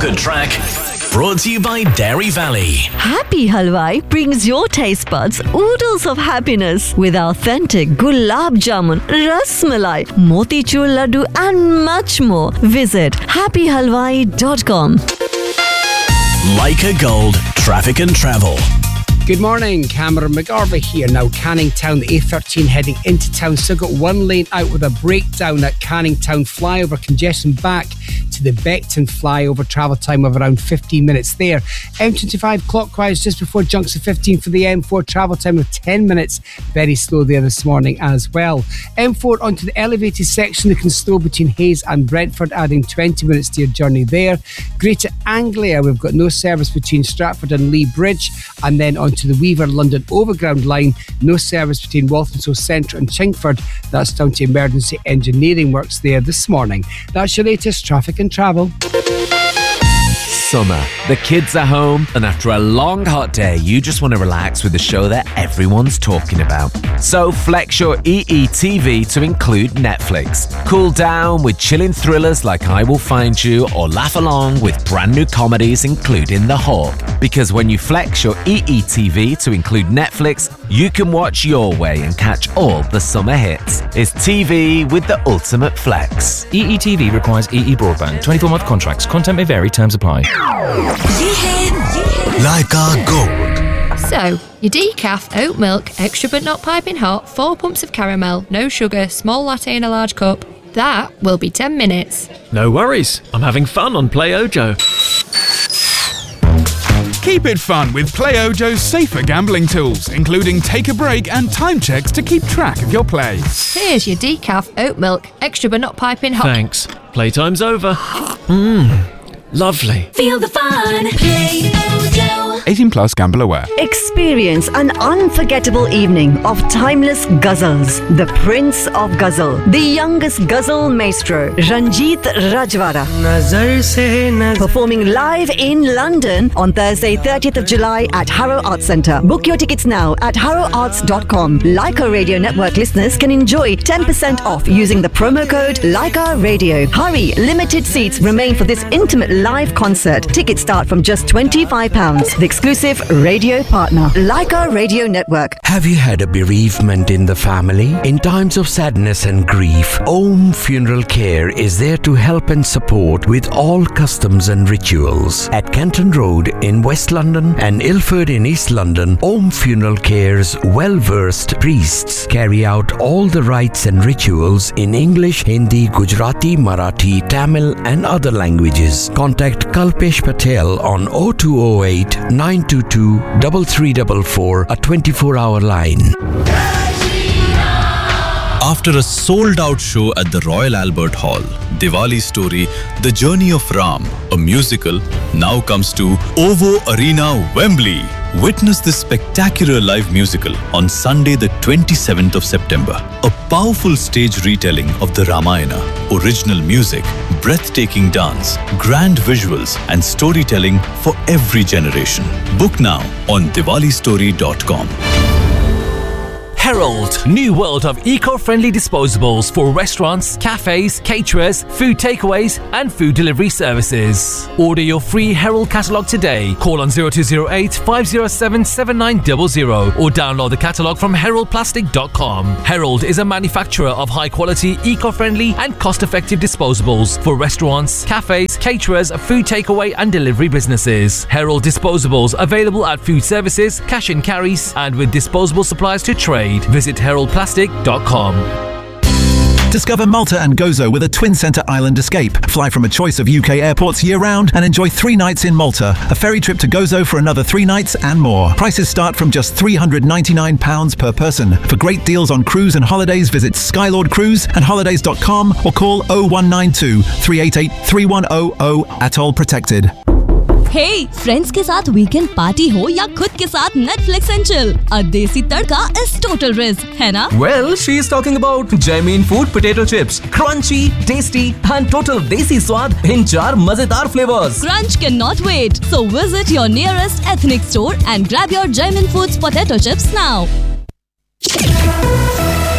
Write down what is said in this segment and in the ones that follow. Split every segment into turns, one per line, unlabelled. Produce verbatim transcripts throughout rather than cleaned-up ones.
Good Track. Brought to you by Dairy Valley.
Happy Halwai brings your taste buds oodles of happiness with authentic gulab jamun, ras malai, motichur laddu and much more. Visit happy halwai dot com.
Leica Gold Traffic and Travel.
Good morning, Cameron McGarvey here. Now, Canning Town, the A thirteen heading into town. Still got one lane out with a breakdown at Canning Town flyover. Congestion back to the Beckton flyover. Travel time of around fifteen minutes there. M twenty-five clockwise just before junction fifteen for the M four. Travel time of ten minutes. Very slow there this morning as well. M four onto the elevated section, looking slow between Hayes and Brentford, adding twenty minutes to your journey there. Greater Anglia, we've got no service between Stratford and Lee Bridge. And then on to the Weaver London Overground line, no service between Walthamstow Centre and Chingford. That's down to emergency engineering works there this morning. That's your latest traffic and travel.
Summer. The kids are home, and after a long hot day, you just want to relax with a show that everyone's talking about. So flex your E E T V to include Netflix. Cool down with chilling thrillers like I Will Find You, or laugh along with brand new comedies including The Hawk. Because when you flex your E E T V to include Netflix, you can watch your way and catch all the summer hits. It's T V with the ultimate flex.
E E T V requires E E broadband. twenty-four month contracts. Content may vary. Terms apply.
Leica Gold.
So, your decaf, oat milk, extra but not piping hot, four pumps of caramel, no sugar, small latte in a large cup. That will be ten minutes.
No worries. I'm having fun on Play Ojo.
Keep it fun with Play Ojo's safer gambling tools, including take a break and time checks to keep track of your play.
Here's your decaf, oat milk, extra but not piping hot.
Thanks. Playtime's over. Mmm. Lovely.
Feel the fun. Play Ojo.
eighteen plus, gamble aware.
Experience an unforgettable evening of timeless ghazals. The Prince of Ghazal, the youngest ghazal maestro, Ranjit Rajwara, performing live in London on Thursday, thirtieth of July at Harrow Arts Centre. Book your tickets now at harrow arts dot com. Leica Radio Network listeners can enjoy ten percent off using the promo code Leica Radio. Hurry, limited seats remain for this intimate live concert. Tickets start from just twenty-five pounds. The exclusive radio partner, Leica Radio Network.
Have you had a bereavement in the family? In times of sadness and grief, Om Funeral Care is there to help and support with all customs and rituals. At Kenton Road in West London and Ilford in East London, Om Funeral Care's well-versed priests carry out all the rites and rituals in English, Hindi, Gujarati, Marathi, Tamil and other languages. Contact Kalpesh Patel on oh two oh eight, nine two two, three three four four, a twenty-four hour line.
After a sold-out show at the Royal Albert Hall, Diwali Story, The Journey of Ram, a musical, now comes to OVO Arena, Wembley. Witness this spectacular live musical on Sunday the twenty-seventh of September. A powerful stage retelling of the Ramayana, original music, breathtaking dance, grand visuals and storytelling for every generation. Book now on diwali story dot com.
Herald, new world of eco-friendly disposables for restaurants, cafes, caterers, food takeaways and food delivery services. Order your free Herald catalogue today. Call on zero two zero eight, five zero seven, seven nine zero zero or download the catalogue from herald plastic dot com. Herald is a manufacturer of high-quality, eco-friendly and cost-effective disposables for restaurants, cafes, caterers, food takeaway and delivery businesses. Herald disposables available at food services, cash and carries and with disposable supplies to trade. Visit herald plastic dot com.
Discover Malta and Gozo with a twin centre island escape. Fly from a choice of U K airports year-round and enjoy three nights in Malta, a ferry trip to Gozo for another three nights and more. Prices start from just three hundred ninety-nine pounds per person. For great deals on cruise and holidays, visit Skylord Cruise and holidays dot com or call oh one nine two, three eight eight, three one oh oh. Atoll protected.
Hey, friends के साथ weekend party हो या खुद के साथ Netflix and chill, a देसी तड़का is total risk, है ना?
Well, she is talking about Jamin Food potato chips, crunchy, tasty, and total desi स्वाद in चार मजेदार flavors.
Crunch cannot wait, so visit your nearest ethnic store and grab your Jamin Foods potato chips now.
A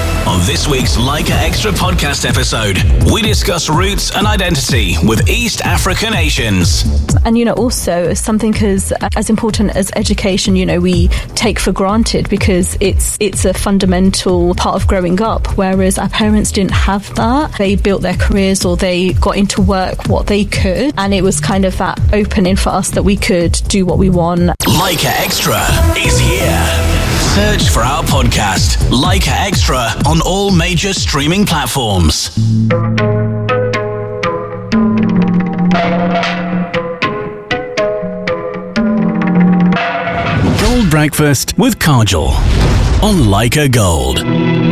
This week's Leica Extra podcast episode, we discuss roots and identity with East African nations.
And, you know, also something as, as important as education, you know, we take for granted because it's it's a fundamental part of growing up, whereas our parents didn't have that. They built their careers or they got into work what they could, and it was kind of that opening for us that we could do what we want.
Leica Extra is here. Search for our podcast, Leica Extra, on all major streaming platforms. Gold Breakfast with Kajal on Leica Gold.